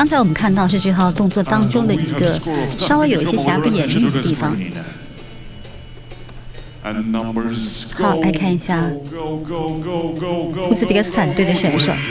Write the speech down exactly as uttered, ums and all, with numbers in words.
刚才我们看到是这号动作当中的一个稍微有一些瑕不掩瑜的地方。好，来看一下乌兹别克斯坦队的选手。